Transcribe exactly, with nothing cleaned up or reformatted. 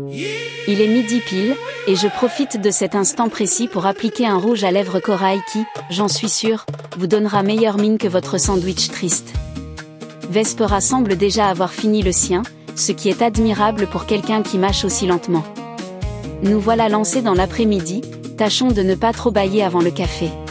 Il est midi pile, et je profite de cet instant précis pour appliquer un rouge à lèvres corail qui, j'en suis sûr, vous donnera meilleure mine que votre sandwich triste. Vespera semble déjà avoir fini le sien, ce qui est admirable pour quelqu'un qui mâche aussi lentement. Nous voilà lancés dans l'après-midi, tâchons de ne pas trop bâiller avant le café.